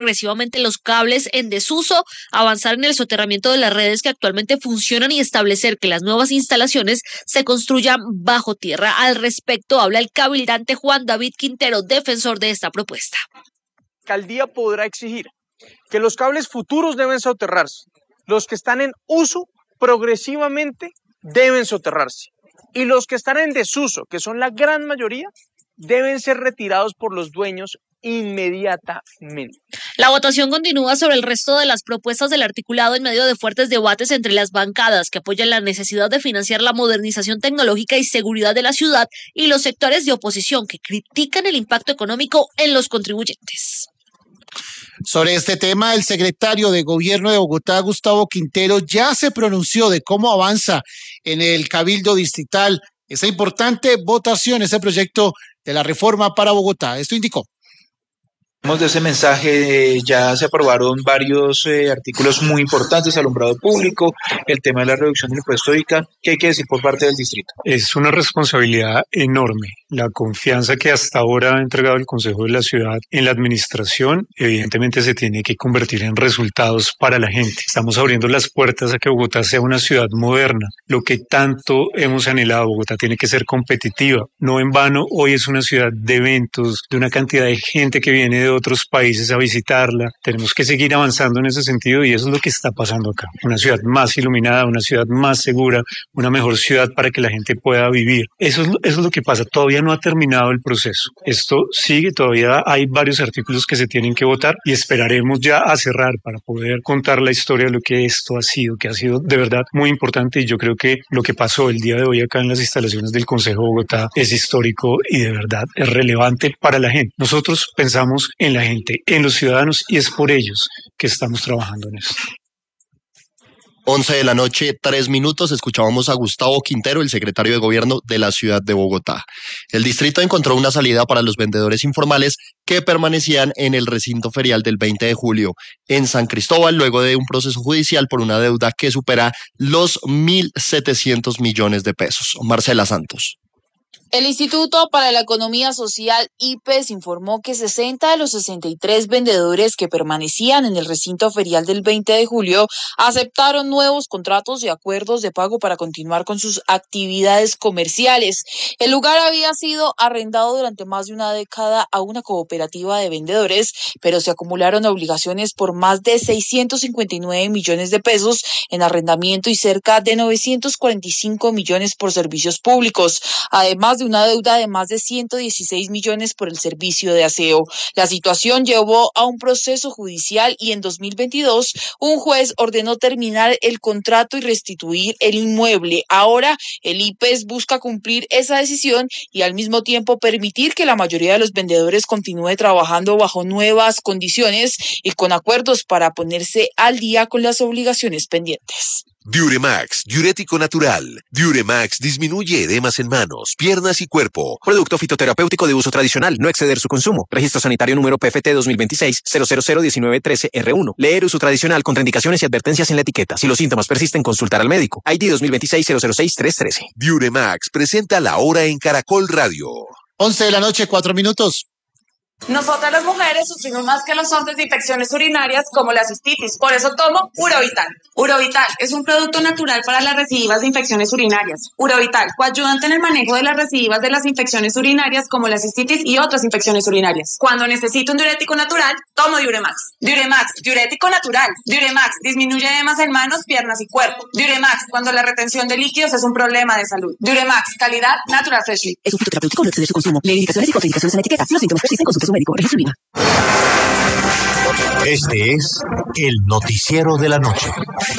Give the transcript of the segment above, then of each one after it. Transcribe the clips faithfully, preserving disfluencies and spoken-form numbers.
progresivamente los cables en desuso, avanzar en el soterramiento de las redes que actualmente funcionan y establecer que las nuevas instalaciones se construyan bajo tierra. Al respecto habla el cabildante Juan David Quintero, defensor de esta propuesta. La alcaldía podrá exigir que los cables futuros deben soterrarse, los que están en uso progresivamente deben soterrarse y los que están en desuso, que son la gran mayoría, deben ser retirados por los dueños inmediatamente. La votación continúa sobre el resto de las propuestas del articulado en medio de fuertes debates entre las bancadas que apoyan la necesidad de financiar la modernización tecnológica y seguridad de la ciudad y los sectores de oposición que critican el impacto económico en los contribuyentes. Sobre este tema, el secretario de Gobierno de Bogotá, Gustavo Quintero, ya se pronunció de cómo avanza en el Cabildo Distrital esa importante votación, ese proyecto de la reforma para Bogotá. Esto indicó. De ese mensaje eh, ya se aprobaron varios eh, artículos muy importantes, alumbrado público, el tema de la reducción del impuesto I C A. ¿Qué hay que decir por parte del distrito? Es una responsabilidad enorme. La confianza que hasta ahora ha entregado el Consejo de la Ciudad en la administración, evidentemente se tiene que convertir en resultados para la gente. Estamos abriendo las puertas a que Bogotá sea una ciudad moderna, lo que tanto hemos anhelado. Bogotá tiene que ser competitiva. No en vano, hoy es una ciudad de eventos, de una cantidad de gente que viene de otros países a visitarla. Tenemos que seguir avanzando en ese sentido y eso es lo que está pasando acá. Una ciudad más iluminada, una ciudad más segura, una mejor ciudad para que la gente pueda vivir. Eso es, eso es lo que pasa. Todavía no ha terminado el proceso. Esto sigue, todavía hay varios artículos que se tienen que votar y esperaremos ya a cerrar para poder contar la historia de lo que esto ha sido, que ha sido de verdad muy importante y yo creo que lo que pasó el día de hoy acá en las instalaciones del Consejo de Bogotá es histórico y de verdad es relevante para la gente. Nosotros pensamos en la gente, en los ciudadanos y es por ellos que estamos trabajando en esto. once de la noche, tres minutos, escuchábamos a Gustavo Quintero, el secretario de Gobierno de la ciudad de Bogotá. El distrito encontró una salida para los vendedores informales que permanecían en el recinto ferial del veinte de julio en San Cristóbal, luego de un proceso judicial por una deuda que supera los mil setecientos millones de pesos. Marcela Santos. El Instituto para la Economía Social, I P E S, informó que sesenta de los sesenta y tres vendedores que permanecían en el recinto ferial del veinte de julio aceptaron nuevos contratos y acuerdos de pago para continuar con sus actividades comerciales. El lugar había sido arrendado durante más de una década a una cooperativa de vendedores, pero se acumularon obligaciones por más de seiscientos cincuenta y nueve millones de pesos en arrendamiento y cerca de novecientos cuarenta y cinco millones por servicios públicos. Además de una deuda de más de ciento dieciséis millones por el servicio de aseo. La situación llevó a un proceso judicial y en dos mil veintidós un juez ordenó terminar el contrato y restituir el inmueble. Ahora el I P E S busca cumplir esa decisión y al mismo tiempo permitir que la mayoría de los vendedores continúe trabajando bajo nuevas condiciones y con acuerdos para ponerse al día con las obligaciones pendientes. Diuremax, diurético natural. Diuremax disminuye edemas en manos, piernas y cuerpo. Producto fitoterapéutico de uso tradicional, no exceder su consumo. Registro sanitario número P F T dos mil veintiséis cero cero cero diecinueve trece R uno. Leer uso tradicional, contraindicaciones y advertencias en la etiqueta. Si los síntomas persisten, consultar al médico. I D dos mil veintiséis cero cero seis tres trece. Diuremax presenta la hora en Caracol Radio. once de la noche, cuatro minutos. Nosotras las mujeres sufrimos más que los hombres de infecciones urinarias como la cistitis, por eso tomo Urovital. Urovital es un producto natural para las recidivas de infecciones urinarias. Urovital, coayudante en el manejo de las recidivas de las infecciones urinarias como la cistitis y otras infecciones urinarias. Cuando necesito un diurético natural, tomo Diuremax. Diuremax, diurético natural. Diuremax disminuye edemas en manos, piernas y cuerpo. Diuremax, cuando la retención de líquidos es un problema de salud. Diuremax, calidad Natural Freshly. Es un fitoterapéutico, no exceder su consumo. Lee indicaciones y contraindicaciones en la etiqueta. Si los síntomas persisten, consulte a su médico. Registro I N A. Este es el noticiero de la noche.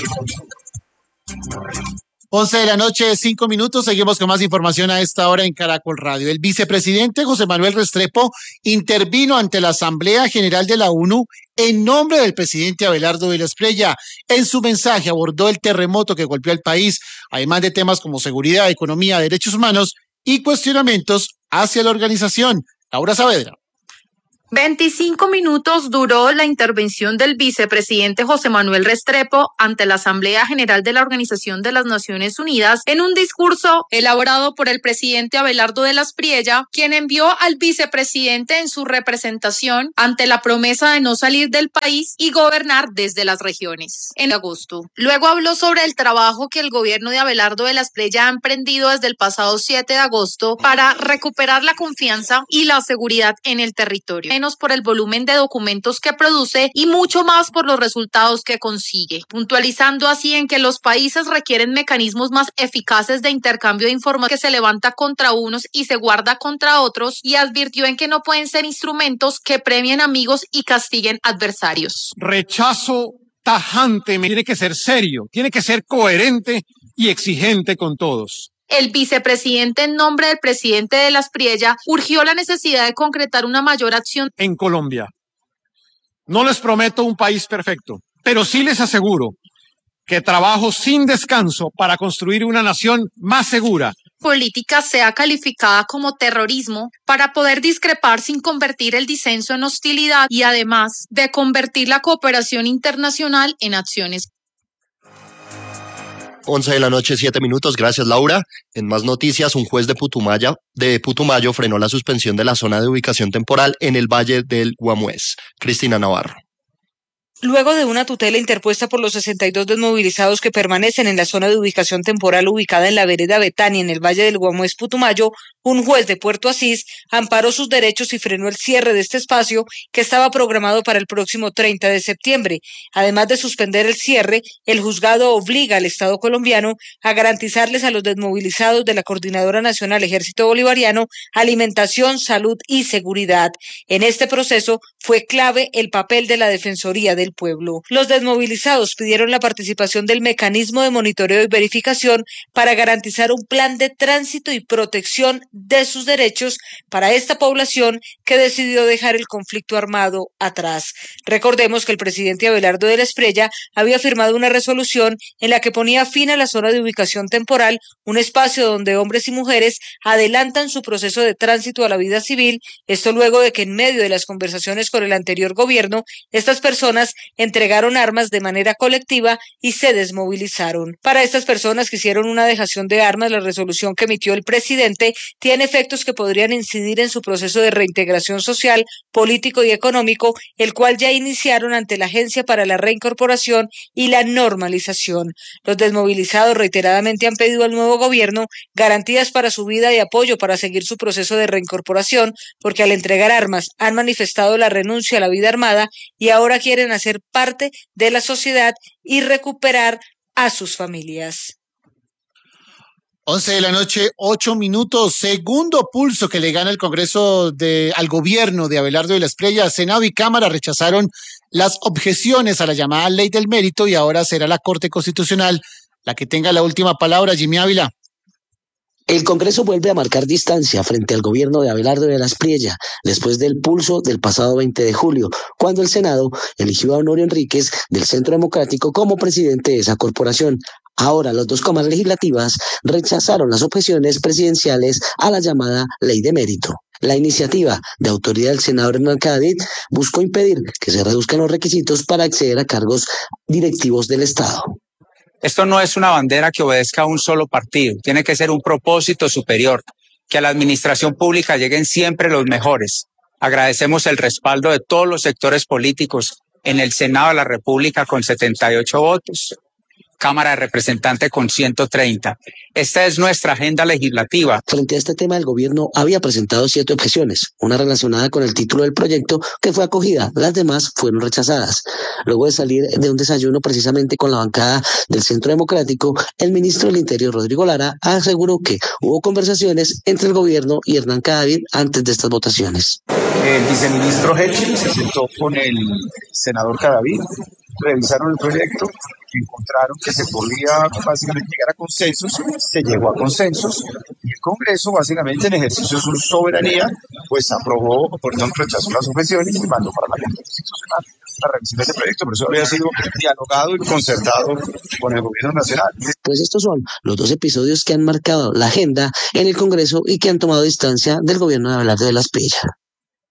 once de la noche, cinco minutos. Seguimos con más información a esta hora en Caracol Radio. El vicepresidente José Manuel Restrepo intervino ante la Asamblea General de la ONU en nombre del presidente Abelardo Vélez Prella. En su mensaje abordó el terremoto que golpeó al país, además de temas como seguridad, economía, derechos humanos y cuestionamientos hacia la organización. Laura Saavedra. veinticinco minutos duró la intervención del vicepresidente José Manuel Restrepo ante la Asamblea General de la Organización de las Naciones Unidas en un discurso elaborado por el presidente Abelardo de las Priella, quien envió al vicepresidente en su representación ante la promesa de no salir del país y gobernar desde las regiones. En agosto. Luego habló sobre el trabajo que el gobierno de Abelardo de las Priella ha emprendido desde el pasado siete de agosto para recuperar la confianza y la seguridad en el territorio. Menos por el volumen de documentos que produce y mucho más por los resultados que consigue, puntualizando así en que los países requieren mecanismos más eficaces de intercambio de información que se levanta contra unos y se guarda contra otros, y advirtió en que no pueden ser instrumentos que premien amigos y castiguen adversarios. Rechazo tajante, tiene que ser serio, tiene que ser coherente y exigente con todos. El vicepresidente, en nombre del presidente de las Priella, urgió la necesidad de concretar una mayor acción en Colombia. No les prometo un país perfecto, pero sí les aseguro que trabajo sin descanso para construir una nación más segura. Política sea calificada como terrorismo para poder discrepar sin convertir el disenso en hostilidad y además de convertir la cooperación internacional en acciones. once de la noche, siete minutos. Gracias, Laura. En más noticias, un juez de Putumayo, de Putumayo frenó la suspensión de la zona de ubicación temporal en el Valle del Guamués. Cristina Navarro. Luego de una tutela interpuesta por los sesenta y dos desmovilizados que permanecen en la zona de ubicación temporal ubicada en la vereda Betania, en el Valle del Guamués, Putumayo, un juez de Puerto Asís amparó sus derechos y frenó el cierre de este espacio que estaba programado para el próximo treinta de septiembre. Además de suspender el cierre, el juzgado obliga al Estado colombiano a garantizarles a los desmovilizados de la Coordinadora Nacional Ejército Bolivariano alimentación, salud y seguridad. En este proceso fue clave el papel de la Defensoría del Pueblo. Los desmovilizados pidieron la participación del mecanismo de monitoreo y verificación para garantizar un plan de tránsito y protección de sus derechos para esta población que decidió dejar el conflicto armado atrás. Recordemos que el presidente Abelardo de las Priella había firmado una resolución en la que ponía fin a la zona de ubicación temporal, un espacio donde hombres y mujeres adelantan su proceso de tránsito a la vida civil, esto luego de que en medio de las conversaciones con el anterior gobierno, estas personas entregaron armas de manera colectiva y se desmovilizaron. Para estas personas que hicieron una dejación de armas, la resolución que emitió el presidente tiene efectos que podrían incidir en su proceso de reintegración social, político y económico, el cual ya iniciaron ante la Agencia para la Reincorporación y la Normalización. Los desmovilizados reiteradamente han pedido al nuevo gobierno garantías para su vida y apoyo para seguir su proceso de reincorporación, porque al entregar armas han manifestado la renuncia a la vida armada y ahora quieren hacer parte de la sociedad y recuperar a sus familias. once de la noche, ocho minutos. Segundo pulso que le gana el Congreso de, al gobierno de Abelardo de las Priella. Senado y Cámara rechazaron las objeciones a la llamada Ley del Mérito y ahora será la Corte Constitucional la que tenga la última palabra. Jimmy Ávila. El Congreso vuelve a marcar distancia frente al gobierno de Abelardo de las Priella después del pulso del pasado veinte de julio, cuando el Senado eligió a Honorio Enríquez del Centro Democrático como presidente de esa corporación. Ahora las dos cámaras legislativas rechazaron las objeciones presidenciales a la llamada Ley de Mérito. La iniciativa de autoría del senador Hernán Cadavid buscó impedir que se reduzcan los requisitos para acceder a cargos directivos del Estado. Esto no es una bandera que obedezca a un solo partido, tiene que ser un propósito superior, que a la administración pública lleguen siempre los mejores. Agradecemos el respaldo de todos los sectores políticos en el Senado de la República con setenta y ocho votos, Cámara de Representantes con ciento treinta. Esta es nuestra agenda legislativa. Frente a este tema, el gobierno había presentado siete objeciones, una relacionada con el título del proyecto que fue acogida, las demás fueron rechazadas. Luego de salir de un desayuno precisamente con la bancada del Centro Democrático, el ministro del Interior, Rodrigo Lara, aseguró que hubo conversaciones entre el gobierno y Hernán Cadavid antes de estas votaciones. El viceministro Hechi se sentó con el senador Cadavid, revisaron el proyecto, encontraron que se podía básicamente llegar a consensos, se llegó a consensos y el Congreso básicamente en ejercicio de su soberanía pues aprobó, por tanto rechazó las objeciones y mandó para la Corte Constitucional la revisión de este proyecto, pero eso había sido dialogado y concertado con el gobierno nacional. Pues estos son los dos episodios que han marcado la agenda en el Congreso y que han tomado distancia del gobierno de Abelardo de las Priella.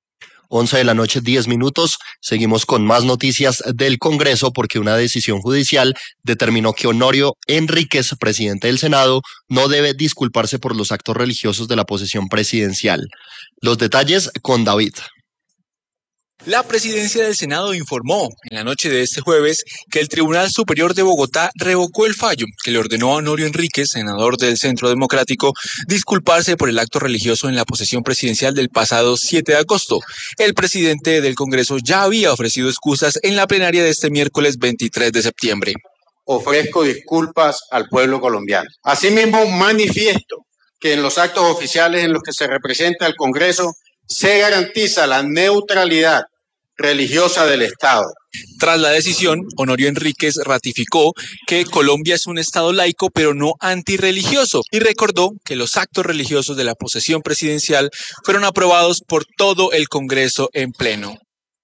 once de la noche, diez minutos. Seguimos con más noticias del Congreso porque una decisión judicial determinó que Honorio Enríquez, presidente del Senado, no debe disculparse por los actos religiosos de la posesión presidencial. Los detalles con David. La presidencia del Senado informó en la noche de este jueves que el Tribunal Superior de Bogotá revocó el fallo que le ordenó a Honorio Enríquez, senador del Centro Democrático, disculparse por el acto religioso en la posesión presidencial del pasado siete de agosto. El presidente del Congreso ya había ofrecido excusas en la plenaria de este miércoles veintitrés de septiembre. Ofrezco disculpas al pueblo colombiano. Asimismo, manifiesto que en los actos oficiales en los que se representa el Congreso se garantiza la neutralidad religiosa del Estado. Tras la decisión, Honorio Enríquez ratificó que Colombia es un Estado laico pero no antirreligioso y recordó que los actos religiosos de la posesión presidencial fueron aprobados por todo el Congreso en pleno.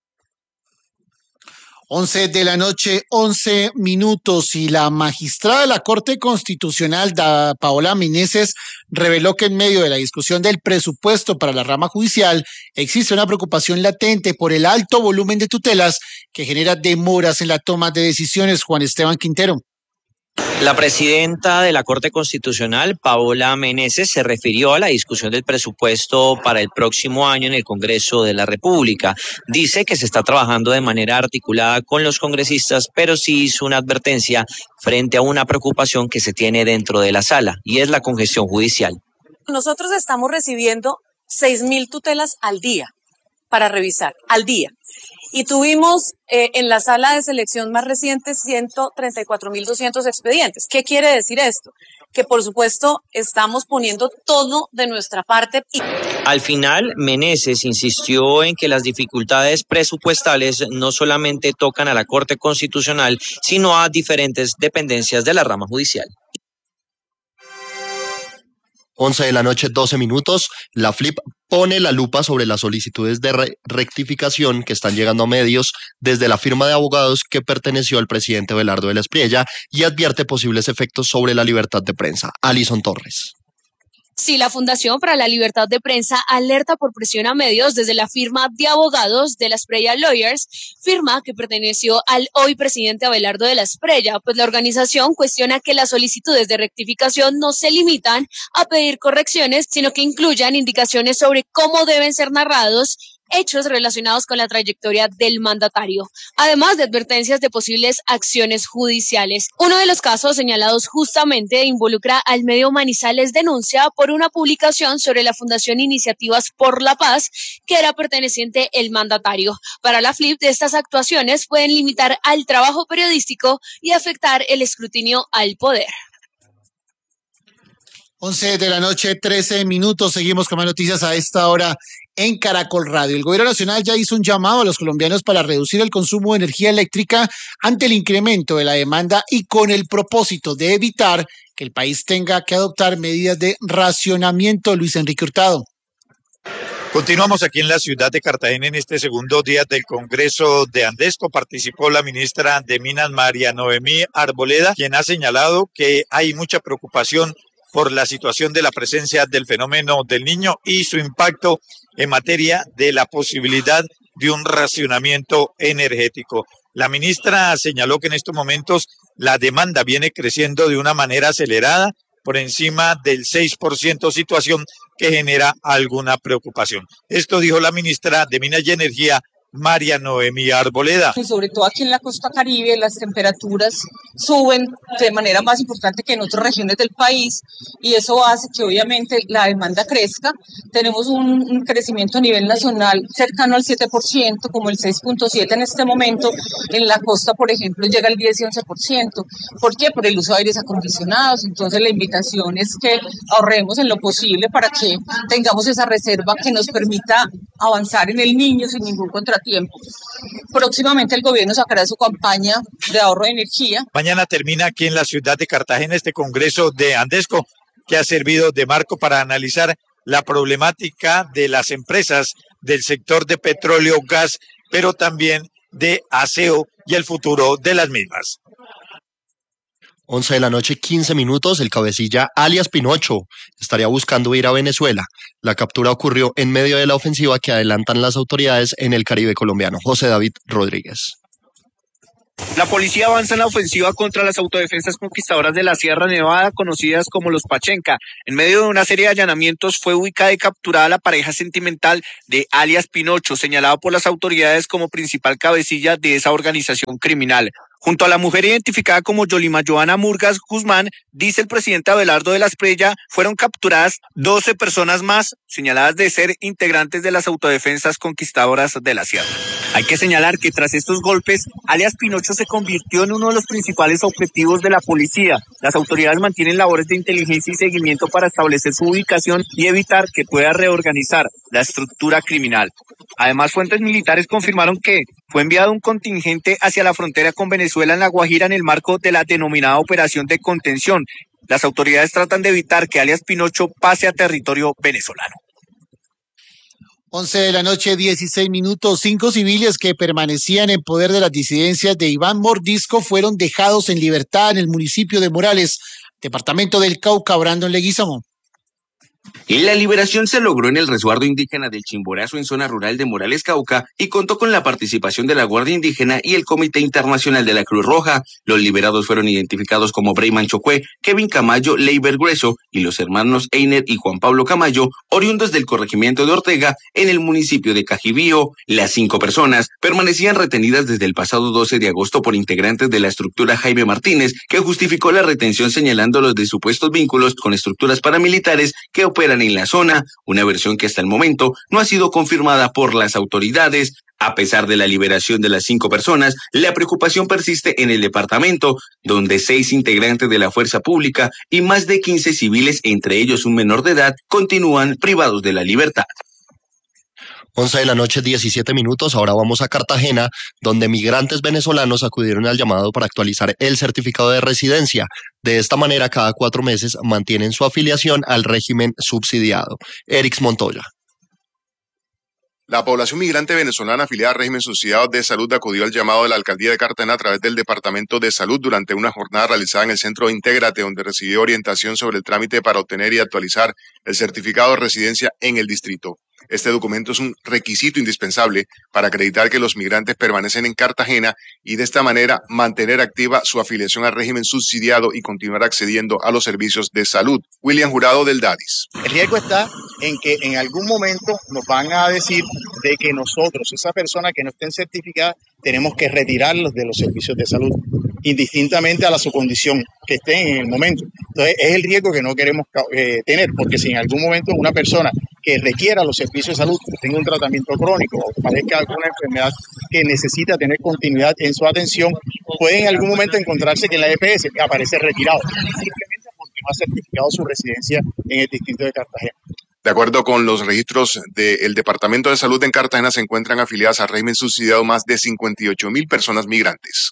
once de la noche, once minutos, y la magistrada de la Corte Constitucional, da Paola Meneses, reveló que en medio de la discusión del presupuesto para la rama judicial existe una preocupación latente por el alto volumen de tutelas que genera demoras en la toma de decisiones. Juan Esteban Quintero. La presidenta de la Corte Constitucional, Paola Meneses, se refirió a la discusión del presupuesto para el próximo año en el Congreso de la República. Dice que se está trabajando de manera articulada con los congresistas, pero sí hizo una advertencia frente a una preocupación que se tiene dentro de la sala, y es la congestión judicial. Nosotros estamos recibiendo seis mil tutelas al día para revisar, al día. Y tuvimos eh, en la sala de selección más reciente ciento treinta y cuatro mil doscientos expedientes. ¿Qué quiere decir esto? Que por supuesto estamos poniendo todo de nuestra parte. Y... Al final, Meneses insistió en que las dificultades presupuestales no solamente tocan a la Corte Constitucional, sino a diferentes dependencias de la rama judicial. once de la noche, doce minutos. La F L I P pone la lupa sobre las solicitudes de re rectificación que están llegando a medios desde la firma de abogados que perteneció al presidente Abelardo de la Espriella y advierte posibles efectos sobre la libertad de prensa. Alison Torres. Sí, la Fundación para la Libertad de Prensa alerta por presión a medios desde la firma de abogados de la Espriella Lawyers, firma que perteneció al hoy presidente Abelardo de la Espriella, pues la organización cuestiona que las solicitudes de rectificación no se limitan a pedir correcciones, sino que incluyan indicaciones sobre cómo deben ser narrados hechos relacionados con la trayectoria del mandatario, además de advertencias de posibles acciones judiciales. Uno de los casos señalados justamente involucra al medio Manizales Denuncia por una publicación sobre la Fundación Iniciativas por la Paz que era perteneciente el mandatario. Para la F L I P, estas actuaciones pueden limitar al trabajo periodístico y afectar el escrutinio al poder. once de la noche, trece minutos. Seguimos con más noticias a esta hora en Caracol Radio. El gobierno nacional ya hizo un llamado a los colombianos para reducir el consumo de energía eléctrica ante el incremento de la demanda y con el propósito de evitar que el país tenga que adoptar medidas de racionamiento. Luis Enrique Hurtado. Continuamos aquí en la ciudad de Cartagena en este segundo día del Congreso de Andesco. Participó la ministra de Minas, María Noemí Arboleda, quien ha señalado que hay mucha preocupación por la situación de la presencia del fenómeno del Niño y su impacto en materia de la posibilidad de un racionamiento energético. La ministra señaló que en estos momentos la demanda viene creciendo de una manera acelerada, por encima del seis por ciento, situación que genera alguna preocupación. Esto dijo la ministra de Minas y Energía, María Noemí Arboleda. Y sobre todo aquí en la costa caribe las temperaturas suben de manera más importante que en otras regiones del país y eso hace que obviamente la demanda crezca. Tenemos un, un crecimiento a nivel nacional cercano al siete por ciento, como el seis punto siete por ciento en este momento. En la costa, por ejemplo, llega al diez y once por ciento. ¿Por qué? Por el uso de aires acondicionados. Entonces la invitación es que ahorremos en lo posible para que tengamos esa reserva que nos permita avanzar en el Niño sin ningún contratiempo. Tiempo. Próximamente el gobierno sacará su campaña de ahorro de energía. Mañana termina aquí en la ciudad de Cartagena este Congreso de Andesco que ha servido de marco para analizar la problemática de las empresas del sector de petróleo, gas, pero también de aseo y el futuro de las mismas. once de la noche, quince minutos, el cabecilla alias Pinocho estaría buscando ir a Venezuela. La captura ocurrió en medio de la ofensiva que adelantan las autoridades en el Caribe colombiano. José David Rodríguez. La policía avanza en la ofensiva contra las autodefensas conquistadoras de la Sierra Nevada, conocidas como los Pachenca. En medio de una serie de allanamientos fue ubicada y capturada la pareja sentimental de alias Pinocho, señalado por las autoridades como principal cabecilla de esa organización criminal. Junto a la mujer identificada como Yolima Joana Murgas Guzmán, dice el presidente Abelardo de la Espriella, fueron capturadas doce personas más, señaladas de ser integrantes de las autodefensas conquistadoras de la Sierra. Hay que señalar que tras estos golpes, alias Pinocho se convirtió en uno de los principales objetivos de la policía. Las autoridades mantienen labores de inteligencia y seguimiento para establecer su ubicación y evitar que pueda reorganizar la estructura criminal. Además, fuentes militares confirmaron que fue enviado un contingente hacia la frontera con Venezuela en La Guajira en el marco de la denominada operación de contención. Las autoridades tratan de evitar que alias Pinocho pase a territorio venezolano. once de la noche, dieciséis minutos. Cinco civiles que permanecían en poder de las disidencias de Iván Mordisco fueron dejados en libertad en el municipio de Morales, departamento del Cauca. Brandon Leguizamo. La liberación se logró en el resguardo indígena del Chimborazo en zona rural de Morales, Cauca, y contó con la participación de la Guardia Indígena y el Comité Internacional de la Cruz Roja. Los liberados fueron identificados como Breyman Chocue, Kevin Camayo, Leiber Grueso y los hermanos Einer y Juan Pablo Camayo, oriundos del corregimiento de Ortega en el municipio de Cajibío. Las cinco personas permanecían retenidas desde el pasado doce de agosto por integrantes de la estructura Jaime Martínez, que justificó la retención señalándolos de supuestos vínculos con estructuras paramilitares que operan en la zona, una versión que hasta el momento no ha sido confirmada por las autoridades. A pesar de la liberación de las cinco personas, la preocupación persiste en el departamento, donde seis integrantes de la fuerza pública y más de quince civiles, entre ellos un menor de edad, continúan privados de la libertad. once de la noche, diecisiete minutos. Ahora vamos a Cartagena, donde migrantes venezolanos acudieron al llamado para actualizar el certificado de residencia. De esta manera, cada cuatro meses mantienen su afiliación al régimen subsidiado. Erix Montoya. La población migrante venezolana afiliada al régimen subsidiado de salud acudió al llamado de la alcaldía de Cartagena a través del Departamento de Salud durante una jornada realizada en el centro Intégrate, donde recibió orientación sobre el trámite para obtener y actualizar el certificado de residencia en el distrito. Este documento es un requisito indispensable para acreditar que los migrantes permanecen en Cartagena y de esta manera mantener activa su afiliación al régimen subsidiado y continuar accediendo a los servicios de salud. William Jurado del DADIS. El riesgo está en que en algún momento nos van a decir de que nosotros, esa persona que no estén certificada, tenemos que retirarlos de los servicios de salud, indistintamente a la su condición que estén en el momento. Entonces, es el riesgo que no queremos eh, tener, porque si en algún momento una persona que requiera los servicios de salud, que tenga un tratamiento crónico o padezca alguna enfermedad que necesita tener continuidad en su atención, puede en algún momento encontrarse que en la E P S aparece retirado, simplemente porque no ha certificado su residencia en el distrito de Cartagena. De acuerdo con los registros del Departamento de Salud en Cartagena, se encuentran afiliadas al régimen subsidiado más de cincuenta y ocho mil personas migrantes.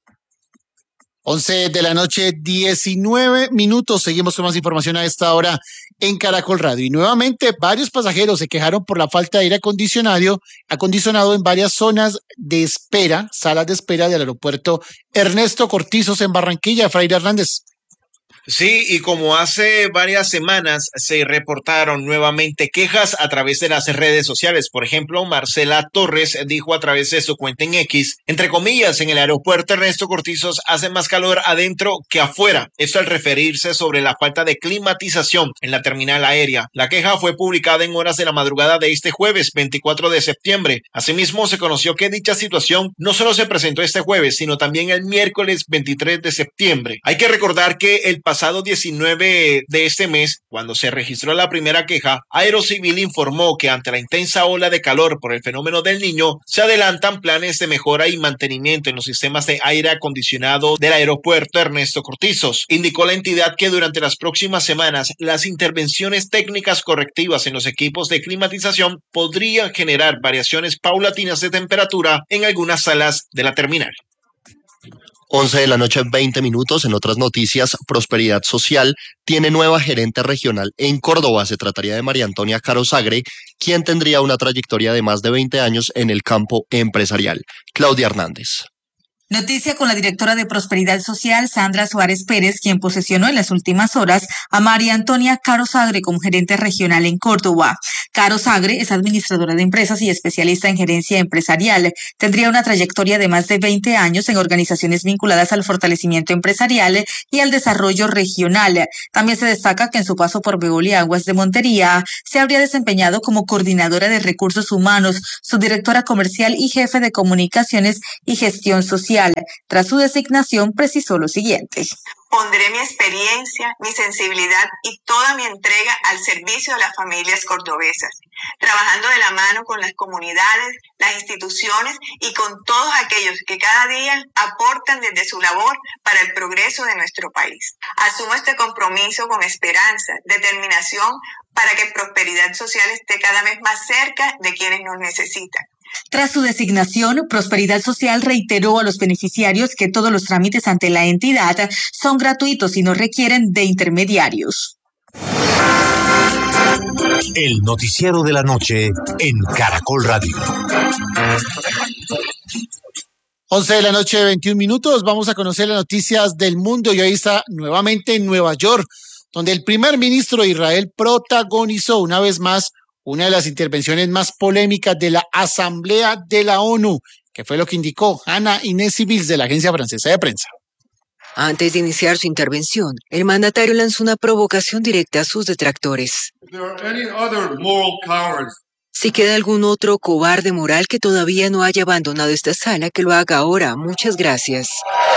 once de la noche, diecinueve minutos. Seguimos con más información a esta hora en Caracol Radio. Y nuevamente, varios pasajeros se quejaron por la falta de aire acondicionado, acondicionado en varias zonas de espera, salas de espera del aeropuerto Ernesto Cortizos en Barranquilla. Fraire Hernández. Sí, y como hace varias semanas se reportaron nuevamente quejas a través de las redes sociales. Por ejemplo, Marcela Torres dijo a través de su cuenta en X, entre comillas, en el aeropuerto Ernesto Cortizos hace más calor adentro que afuera. Esto al referirse sobre la falta de climatización en la terminal aérea. La queja fue publicada en horas de la madrugada de este jueves, veinticuatro de septiembre. Asimismo, se conoció que dicha situación no solo se presentó este jueves, sino también el miércoles veintitrés de septiembre. Hay que recordar que el pasado diecinueve de este mes, cuando se registró la primera queja, Aerocivil informó que ante la intensa ola de calor por el fenómeno del Niño, se adelantan planes de mejora y mantenimiento en los sistemas de aire acondicionado del aeropuerto Ernesto Cortizos. Indicó la entidad que durante las próximas semanas, las intervenciones técnicas correctivas en los equipos de climatización podrían generar variaciones paulatinas de temperatura en algunas salas de la terminal. once de la noche, veinte minutos. En otras noticias, Prosperidad Social tiene nueva gerente regional en Córdoba. Se trataría de María Antonia Caro Sagre, quien tendría una trayectoria de más de veinte años en el campo empresarial. Claudia Hernández. Noticia con la directora de Prosperidad Social, Sandra Suárez Pérez, quien posesionó en las últimas horas a María Antonia Caro Sagre como gerente regional en Córdoba. Caro Sagre es administradora de empresas y especialista en gerencia empresarial. Tendría una trayectoria de más de veinte años en organizaciones vinculadas al fortalecimiento empresarial y al desarrollo regional. También se destaca que en su paso por Veolia Aguas de Montería se habría desempeñado como coordinadora de recursos humanos, subdirectora comercial y jefe de comunicaciones y gestión social. Tras su designación, precisó lo siguiente. Pondré mi experiencia, mi sensibilidad y toda mi entrega al servicio de las familias cordobesas, trabajando de la mano con las comunidades, las instituciones y con todos aquellos que cada día aportan desde su labor para el progreso de nuestro país. Asumo este compromiso con esperanza, determinación, para que Prosperidad Social esté cada vez más cerca de quienes nos necesitan. Tras su designación, Prosperidad Social reiteró a los beneficiarios que todos los trámites ante la entidad son gratuitos y no requieren de intermediarios. El noticiero de la noche en Caracol Radio. once de la noche, veintiún minutos. Vamos a conocer las noticias del mundo y hoy está nuevamente en Nueva York, donde el primer ministro de Israel protagonizó una vez más una de las intervenciones más polémicas de la Asamblea de la ONU, que fue lo que indicó Ana Inés Civils de la Agencia Francesa de Prensa. Antes de iniciar su intervención, el mandatario lanzó una provocación directa a sus detractores. Si queda algún otro cobarde moral que todavía no haya abandonado esta sala, que lo haga ahora. Muchas gracias.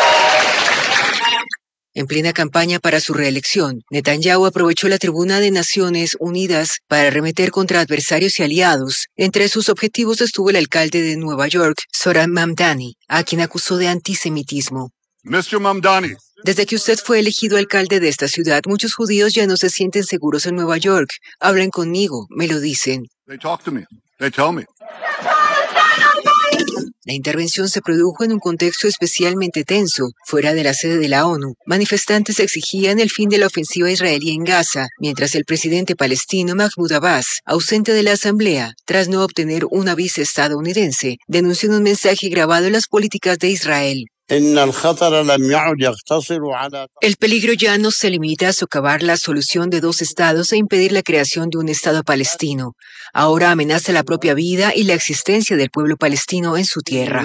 En plena campaña para su reelección, Netanyahu aprovechó la tribuna de Naciones Unidas para arremeter contra adversarios y aliados. Entre sus objetivos estuvo el alcalde de Nueva York, Zohran Mamdani, a quien acusó de antisemitismo. mister Mamdani. Desde que usted fue elegido alcalde de esta ciudad, muchos judíos ya no se sienten seguros en Nueva York. Hablan conmigo, me lo dicen. They talk to me. They tell me. La intervención se produjo en un contexto especialmente tenso. Fuera de la sede de la ONU, manifestantes exigían el fin de la ofensiva israelí en Gaza, mientras el presidente palestino Mahmoud Abbas, ausente de la asamblea, tras no obtener una visa estadounidense, denunció en un mensaje grabado en las políticas de Israel. El peligro ya no se limita a socavar la solución de dos estados e impedir la creación de un estado palestino. Ahora amenaza la propia vida y la existencia del pueblo palestino en su tierra.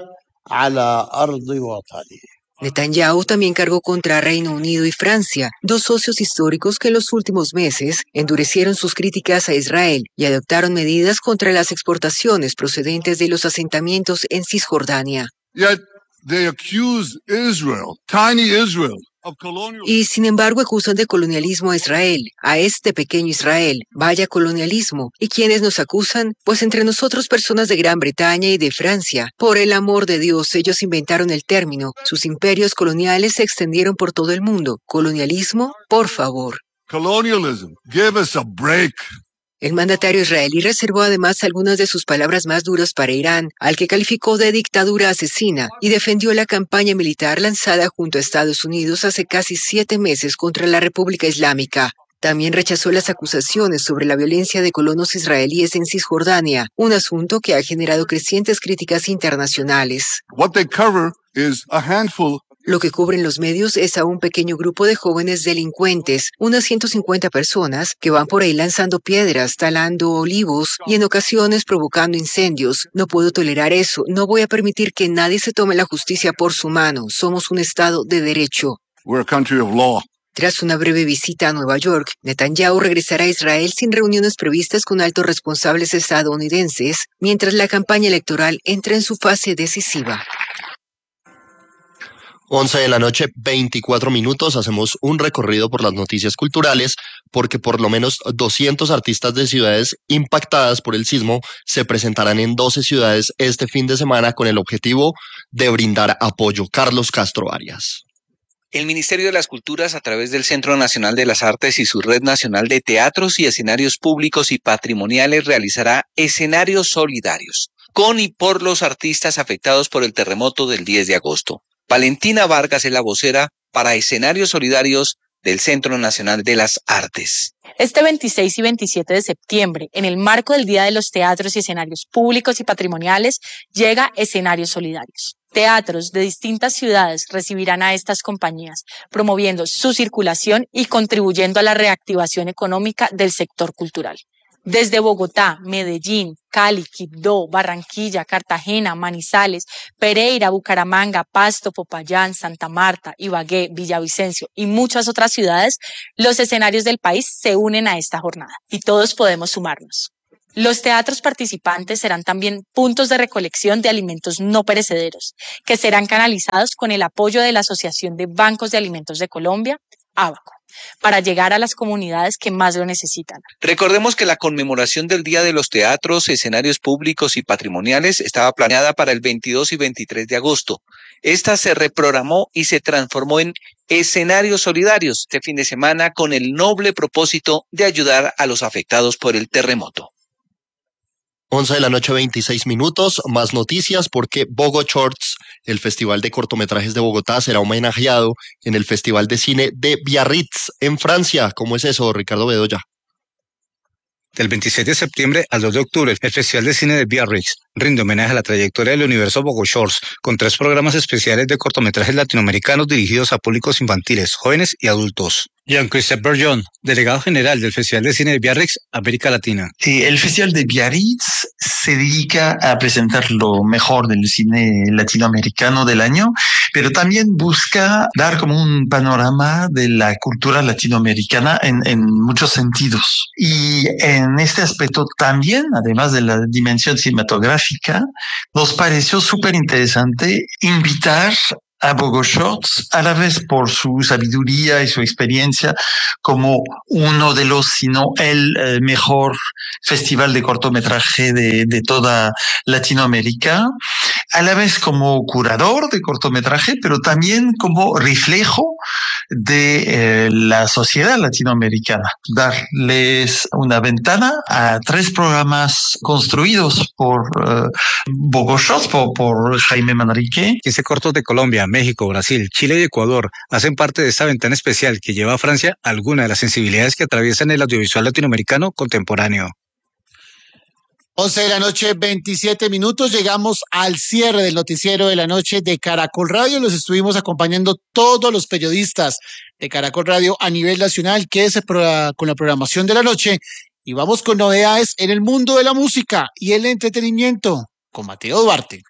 Netanyahu también cargó contra Reino Unido y Francia, dos socios históricos que en los últimos meses endurecieron sus críticas a Israel y adoptaron medidas contra las exportaciones procedentes de los asentamientos en Cisjordania. Yet they accuse Israel, tiny Israel, of colonial. Y sin embargo acusan de colonialismo a Israel, a este pequeño Israel. Vaya colonialismo. ¿Y quiénes nos acusan? Pues entre nosotros personas de Gran Bretaña y de Francia. Por el amor de Dios, ellos inventaron el término. Sus imperios coloniales se extendieron por todo el mundo. Colonialismo, por favor. Colonialism, give us a break. El mandatario israelí reservó además algunas de sus palabras más duras para Irán, al que calificó de dictadura asesina, y defendió la campaña militar lanzada junto a Estados Unidos hace casi siete meses contra la República Islámica. También rechazó las acusaciones sobre la violencia de colonos israelíes en Cisjordania, un asunto que ha generado crecientes críticas internacionales. What they cover is a handful. Lo que cubren los medios es a un pequeño grupo de jóvenes delincuentes, unas ciento cincuenta personas que van por ahí lanzando piedras, talando olivos y en ocasiones provocando incendios. No puedo tolerar eso, no voy a permitir que nadie se tome la justicia por su mano. Somos un Estado de derecho. We're a country of law. Tras una breve visita a Nueva York, Netanyahu regresará a Israel sin reuniones previstas con altos responsables estadounidenses, mientras la campaña electoral entra en su fase decisiva. once de la noche, veinticuatro minutos, hacemos un recorrido por las noticias culturales porque por lo menos doscientos artistas de ciudades impactadas por el sismo se presentarán en doce ciudades este fin de semana con el objetivo de brindar apoyo. Carlos Castro Arias. El Ministerio de las Culturas, a través del Centro Nacional de las Artes y su Red Nacional de Teatros y Escenarios Públicos y Patrimoniales, realizará escenarios solidarios con y por los artistas afectados por el terremoto del diez de agosto. Valentina Vargas es la vocera para Escenarios Solidarios del Centro Nacional de las Artes. Este veintiséis y veintisiete de septiembre, en el marco del Día de los Teatros y Escenarios Públicos y Patrimoniales, llega Escenarios Solidarios. Teatros de distintas ciudades recibirán a estas compañías, promoviendo su circulación y contribuyendo a la reactivación económica del sector cultural. Desde Bogotá, Medellín, Cali, Quibdó, Barranquilla, Cartagena, Manizales, Pereira, Bucaramanga, Pasto, Popayán, Santa Marta, Ibagué, Villavicencio y muchas otras ciudades, los escenarios del país se unen a esta jornada y todos podemos sumarnos. Los teatros participantes serán también puntos de recolección de alimentos no perecederos, que serán canalizados con el apoyo de la Asociación de Bancos de Alimentos de Colombia, ABACO, para llegar a las comunidades que más lo necesitan. Recordemos que la conmemoración del Día de los Teatros, Escenarios Públicos y Patrimoniales estaba planeada para el veintidós y veintitrés de agosto. Esta se reprogramó y se transformó en Escenarios Solidarios este fin de semana con el noble propósito de ayudar a los afectados por el terremoto. once de la noche, veintiséis minutos, más noticias porque Bogo Shorts, el Festival de Cortometrajes de Bogotá, será homenajeado en el Festival de Cine de Biarritz, en Francia. ¿Cómo es eso, Ricardo Bedoya? Del veintiséis de septiembre al dos de octubre, el Festival de Cine de Biarritz rinde homenaje a la trayectoria del universo Bogo Shorts, con tres programas especiales de cortometrajes latinoamericanos dirigidos a públicos infantiles, jóvenes y adultos. Jean-Christophe Bergeon, delegado general del Festival de Cine de Biarritz, América Latina. Sí, el Festival de Biarritz se dedica a presentar lo mejor del cine latinoamericano del año, pero también busca dar como un panorama de la cultura latinoamericana en, en muchos sentidos. Y en este aspecto también, además de la dimensión cinematográfica, nos pareció súper interesante invitar a Bogo Shorts, a la vez por su sabiduría y su experiencia como uno de los, si no el eh, mejor festival de cortometraje de, de toda Latinoamérica, a la vez como curador de cortometraje, pero también como reflejo de eh, la sociedad latinoamericana. Darles una ventana a tres programas construidos por eh, Bogo Shorts, por, por Jaime Manrique. quince cortos de Colombia, México, Brasil, Chile y Ecuador hacen parte de esta ventana especial que lleva a Francia algunas de las sensibilidades que atraviesan el audiovisual latinoamericano contemporáneo. once de la noche, veintisiete minutos. Llegamos al cierre del noticiero de la noche de Caracol Radio. Los estuvimos acompañando todos los periodistas de Caracol Radio a nivel nacional. Quédese con la programación de la noche y vamos con novedades en el mundo de la música y el entretenimiento con Mateo Duarte.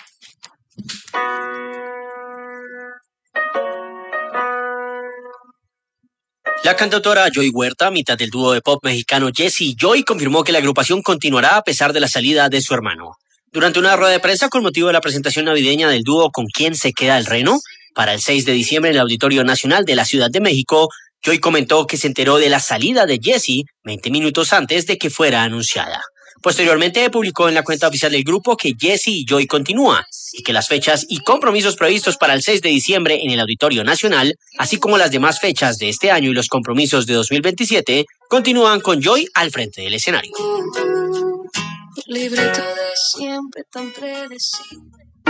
La cantautora Joy Huerta, mitad del dúo de pop mexicano Jesse y Joy, confirmó que la agrupación continuará a pesar de la salida de su hermano. Durante una rueda de prensa con motivo de la presentación navideña del dúo ¿Con quién se queda el reno?, para el seis de diciembre en el Auditorio Nacional de la Ciudad de México, Joy comentó que se enteró de la salida de Jesse veinte minutos antes de que fuera anunciada. Posteriormente publicó en la cuenta oficial del grupo que Jesse y Joy continúa y que las fechas y compromisos previstos para el seis de diciembre en el Auditorio Nacional, así como las demás fechas de este año y los compromisos de dos mil veintisiete, continúan con Joy al frente del escenario. Libreto de siempre tan predecible.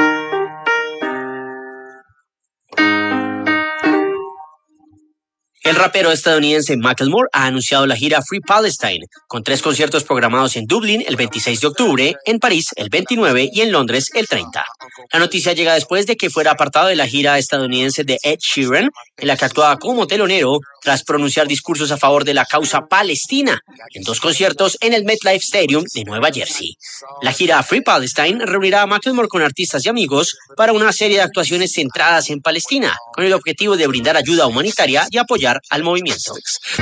El rapero estadounidense Macklemore ha anunciado la gira Free Palestine, con tres conciertos programados en Dublín el veintiséis de octubre, en París el veintinueve y en Londres el treinta. La noticia llega después de que fuera apartado de la gira estadounidense de Ed Sheeran, en la que actuaba como telonero tras pronunciar discursos a favor de la causa palestina, en dos conciertos en el MetLife Stadium de Nueva Jersey. La gira Free Palestine reunirá a Macklemore con artistas y amigos para una serie de actuaciones centradas en Palestina, con el objetivo de brindar ayuda humanitaria y apoyar al movimiento.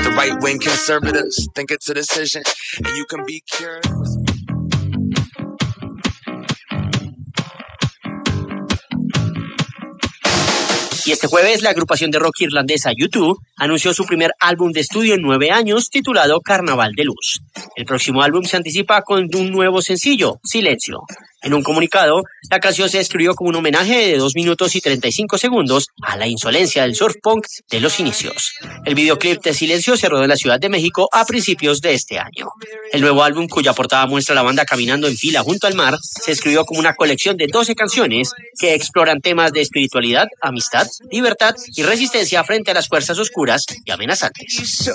Y este jueves, la agrupación de rock irlandesa U dos anunció su primer álbum de estudio en nueve años, titulado Carnaval de Luz. El próximo álbum se anticipa con un nuevo sencillo, Silencio. En un comunicado, la canción se escribió como un homenaje de dos minutos y treinta y cinco segundos a la insolencia del surf punk de los inicios. El videoclip de Silencio se rodó en la Ciudad de México a principios de este año. El nuevo álbum, cuya portada muestra a la banda caminando en fila junto al mar, se escribió como una colección de doce canciones que exploran temas de espiritualidad, amistad, libertad y resistencia frente a las fuerzas oscuras y amenazantes.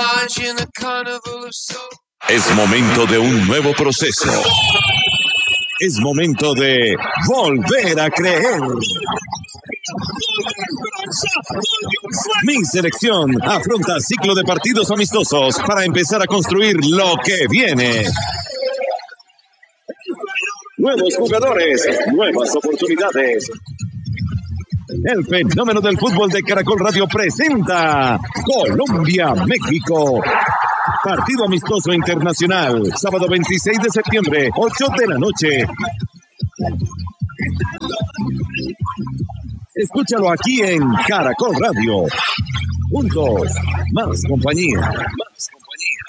Es momento de un nuevo proceso. Es momento de volver a creer. Mi selección afronta ciclo de partidos amistosos para empezar a construir lo que viene. Nuevos jugadores, nuevas oportunidades. El fenómeno del fútbol de Caracol Radio presenta Colombia-México. Partido amistoso internacional, sábado veintiséis de septiembre, ocho de la noche. Escúchalo aquí en Caracol Radio. Juntos, más compañía. Más compañía.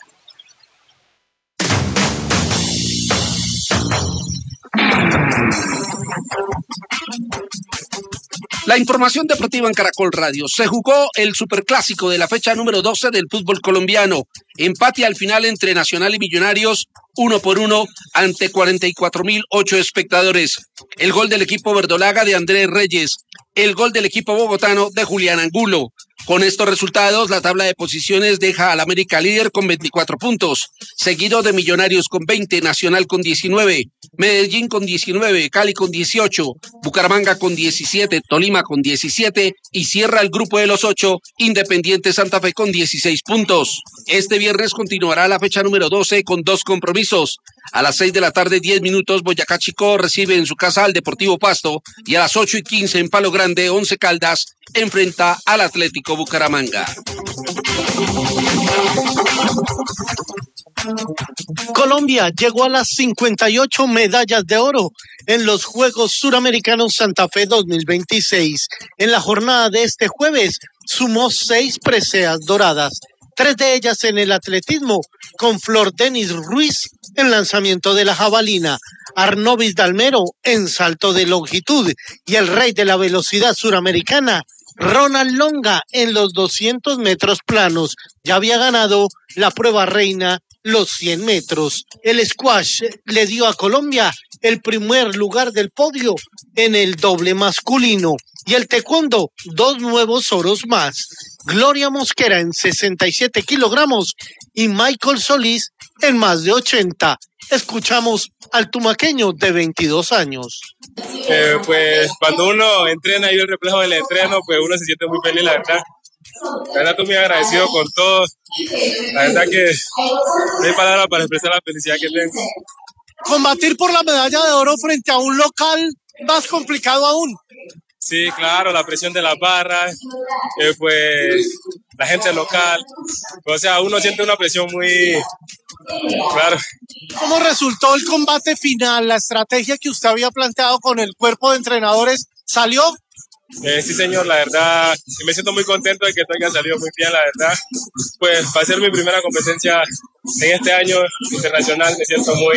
La información deportiva en Caracol Radio. Se jugó el superclásico de la fecha número doce del fútbol colombiano. Empate al final entre Nacional y Millonarios, uno por uno, ante cuarenta y cuatro mil ocho espectadores. El gol del equipo verdolaga de Andrés Reyes. El gol del equipo bogotano de Julián Angulo. Con estos resultados, la tabla de posiciones deja al América líder con veinticuatro puntos, seguido de Millonarios con veinte, Nacional con diecinueve, Medellín con diecinueve, Cali con dieciocho, Bucaramanga con diecisiete, Tolima con diecisiete y cierra el grupo de los ocho, Independiente Santa Fe con dieciséis puntos. Este viernes continuará la fecha número doce con dos compromisos. A las seis de la tarde, diez minutos, Boyacá Chicó recibe en su casa al Deportivo Pasto y a las ocho y quince en Palo Grande, Once Caldas enfrenta al Atlético Bucaramanga. Colombia llegó a las cincuenta y ocho medallas de oro en los Juegos Suramericanos Santa Fe dos mil veintiséis. En la jornada de este jueves sumó seis preseas doradas, tres de ellas en el atletismo, con Flor Denis Ruiz en lanzamiento de la jabalina, Arnovis Dalmero en salto de longitud y el rey de la velocidad suramericana, Ronald Longa, en los doscientos metros planos. Ya había ganado la prueba reina, los cien metros. El squash le dio a Colombia el primer lugar del podio en el doble masculino. Y el taekwondo, dos nuevos oros más. Gloria Mosquera en sesenta y siete kilogramos y Michael Solís en más de ochenta. Escuchamos al tumaqueño de veintidós años. Eh, pues cuando uno entrena y ve el reflejo del entreno, pues uno se siente muy feliz, la verdad. La verdad estoy muy agradecido con todos. La verdad que no hay palabras para expresar la felicidad que tengo. Combatir por la medalla de oro frente a un local más complicado aún. Sí, claro, la presión de las barras, eh, pues la gente local, o sea, uno siente una presión muy, claro. ¿Cómo resultó el combate final? ¿La estrategia que usted había planteado con el cuerpo de entrenadores salió? Eh, sí, señor, la verdad, me siento muy contento de que todo haya salido muy bien, la verdad. Pues para ser mi primera competencia en este año internacional, me siento muy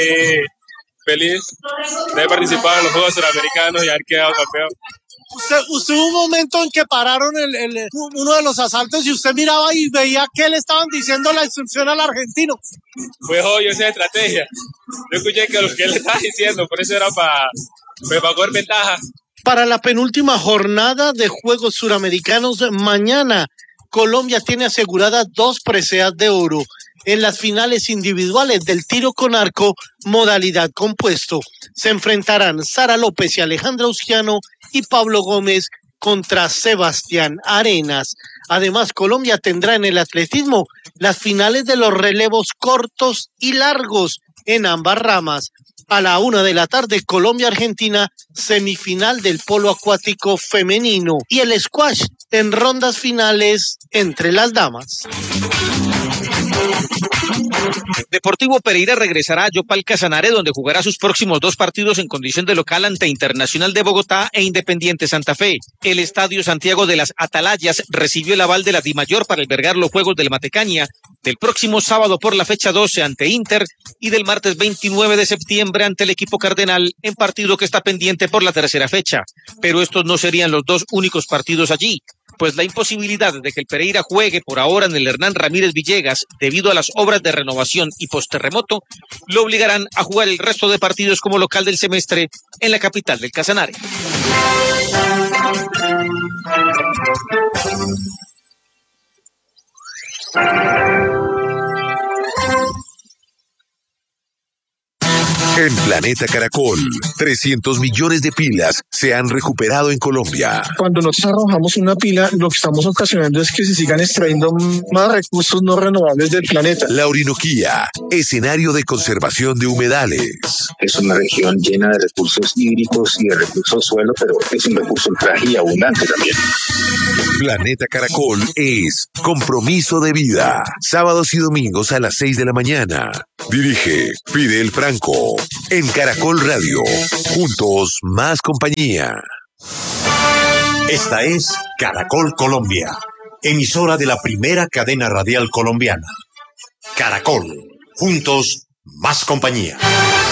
feliz de haber participado en los Juegos Suramericanos y haber quedado campeón. Usted, usted hubo un momento en que pararon el, el, uno de los asaltos y usted miraba y veía que le estaban diciendo la instrucción al argentino. Pues obvio, esa es estrategia. Yo escuché que lo que él le estaba diciendo, por eso era para, pues, para coger ventaja. Para la penúltima jornada de Juegos Suramericanos, mañana Colombia tiene aseguradas dos preseas de oro en las finales individuales del tiro con arco, modalidad compuesto. Se enfrentarán Sara López y Alejandra Usquiano y Pablo Gómez contra Sebastián Arenas. Además, Colombia tendrá en el atletismo las finales de los relevos cortos y largos en ambas ramas. A la una de la tarde, Colombia-Argentina, semifinal del polo acuático femenino. Y el squash en rondas finales entre las damas. Deportivo Pereira regresará a Yopal Casanare, donde jugará sus próximos dos partidos en condición de local ante Internacional de Bogotá e Independiente Santa Fe. El Estadio Santiago de las Atalayas recibió el aval de la Dimayor para albergar los Juegos del Matecaña del próximo sábado por la fecha doce ante Inter y del martes veintinueve de septiembre ante el equipo cardenal en partido que está pendiente por la tercera fecha. Pero estos no serían los dos únicos partidos allí, pues la imposibilidad de que el Pereira juegue por ahora en el Hernán Ramírez Villegas debido a las obras de renovación y posterremoto lo obligarán a jugar el resto de partidos como local del semestre en la capital del Casanare. En Planeta Caracol, trescientos millones de pilas se han recuperado en Colombia. Cuando nosotros arrojamos una pila, lo que estamos ocasionando es que se sigan extrayendo más recursos no renovables del planeta. La Orinoquía, escenario de conservación de humedales. Es una región llena de recursos hídricos y de recursos suelo, pero es un recurso frágil y abundante también. Planeta Caracol es compromiso de vida. Sábados y domingos a las seis de la mañana. Dirige Fidel Franco. En Caracol Radio. Juntos, más compañía. Esta es Caracol Colombia, emisora de la primera cadena radial colombiana. Caracol. Juntos, más compañía.